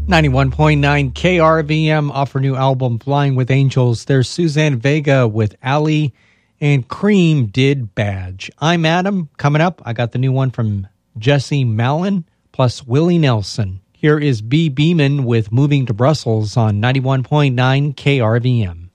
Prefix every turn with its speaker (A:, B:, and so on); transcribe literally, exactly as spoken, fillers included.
A: ninety-one point nine K R V M off her new album Flying with Angels. There's Suzanne Vega with Ali, and Cream did Badge. I'm Adam. Coming up, I got the new one from Jesse Malin plus Willie Nelson. Here is B. Beeman with Moving to Brussels on ninety-one point nine K R V M.